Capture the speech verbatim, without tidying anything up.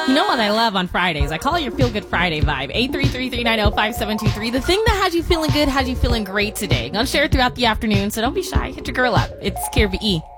You know what I love on Fridays? I call it your Feel Good Friday vibe. eight three three, three nine zero, five seven two three. The thing that has you feeling good, has you feeling great today. Gonna share it throughout the afternoon, so don't be shy. Hit your girl up. It's Kira B E.